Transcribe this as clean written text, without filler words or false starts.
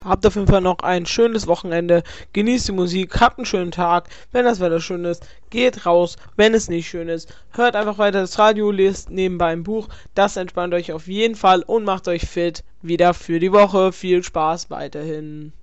habt auf jeden Fall noch ein schönes Wochenende, genießt die Musik, habt einen schönen Tag, wenn das Wetter schön ist, geht raus, wenn es nicht schön ist, hört einfach weiter das Radio, lest nebenbei ein Buch, das entspannt euch auf jeden Fall und macht euch fit wieder für die Woche. Viel Spaß weiterhin.